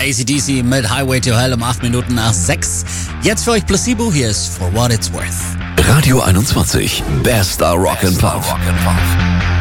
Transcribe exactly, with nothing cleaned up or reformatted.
A C D C mit Highway to Hell um acht Minuten nach sechs. Jetzt für euch Placebo, hier ist For What It's Worth. Radio einundzwanzig, bester Rock'n'Pop.